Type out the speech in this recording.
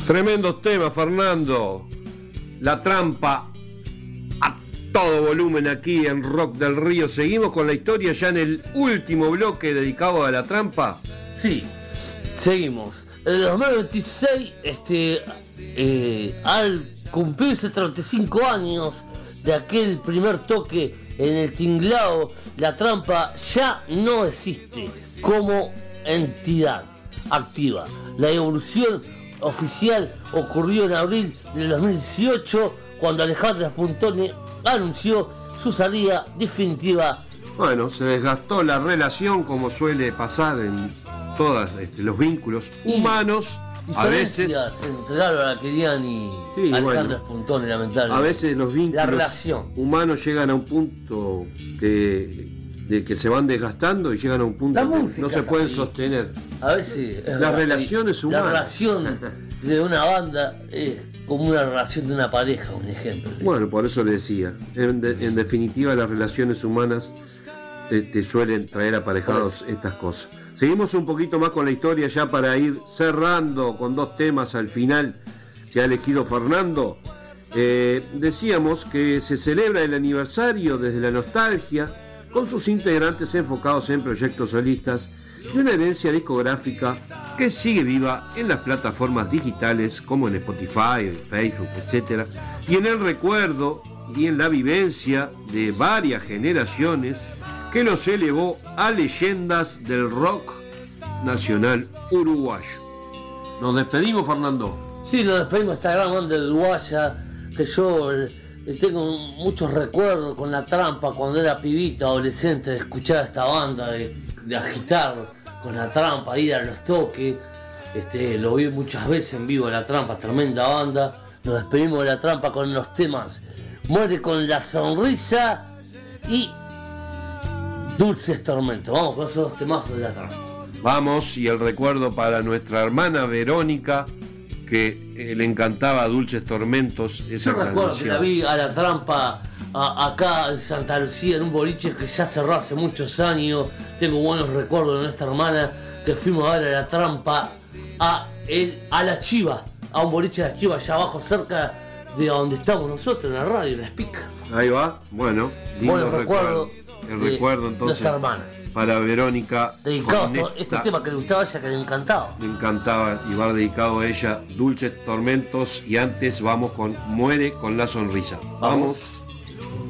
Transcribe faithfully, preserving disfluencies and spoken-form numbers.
Tremendos temas, Fernando. La trampa a todo volumen aquí en Rock del Río. Seguimos con la historia ya en el último bloque dedicado a la trampa. Sí, seguimos. En el dos mil veintiséis, este, eh, al cumplirse treinta y cinco años de aquel primer toque en el tinglao, la trampa ya no existe como entidad activa. La evolución oficial ocurrió en abril del dos mil dieciocho, cuando Alejandra Fontone anunció su salida definitiva. Bueno, se desgastó la relación, como suele pasar en todos este, los vínculos humanos. A veces entre Álvaro Querian y sí, Alejandra bueno, Fontone, lamentablemente. A veces los vínculos la relación. humanos llegan a un punto que, de que se van desgastando y llegan a un punto la que no se pueden así. sostener. A veces las verdad, relaciones humanas. La relación de una banda es como una relación de una pareja, un ejemplo. Bueno, por eso le decía. En, de, en definitiva, las relaciones humanas eh, te suelen traer aparejados bueno. estas cosas. Seguimos un poquito más con la historia ya para ir cerrando con dos temas al final que ha elegido Fernando. Eh, decíamos que se celebra el aniversario desde la nostalgia, con sus integrantes enfocados en proyectos solistas y una herencia discográfica que sigue viva en las plataformas digitales como en Spotify, Facebook, etcétera, y en el recuerdo y en la vivencia de varias generaciones que los elevó a leyendas del rock nacional uruguayo. Nos despedimos, Fernando. Sí, nos despedimos de esta gran banda uruguaya que yo eh, tengo muchos recuerdos con la trampa cuando era pibita, adolescente, de escuchar esta banda, de, de agitar con la trampa, ir a los toques. Este, lo vi muchas veces en vivo, la trampa, tremenda banda. Nos despedimos de la trampa con los temas Muere con la sonrisa y Dulces Tormentos. Vamos con esos dos temazos de la trampa. Vamos, y el recuerdo para nuestra hermana Verónica, que eh, le encantaba Dulces Tormentos, esa Yo canción. recuerdo que la vi a la trampa a, acá en Santa Lucía, en un boliche que ya cerró hace muchos años. Tengo buenos recuerdos de nuestra hermana, que fuimos a ver a la trampa a, el, a la Chiva, a un boliche de la Chiva allá abajo, cerca de donde estamos nosotros, en la radio, en la Espica. Ahí va, bueno, lindo buenos recuerdos. El recuerdo entonces hermana. Para Verónica, dedicado a este tema que le gustaba a ella, que le encantaba. Le encantaba y va dedicado a ella Dulces Tormentos, y antes vamos con Muere con la sonrisa. Vamos. Vamos.